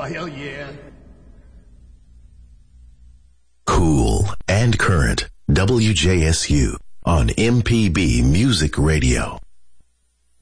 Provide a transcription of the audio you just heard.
hell yeah. Cool and current. WJSU on MPB Music Radio.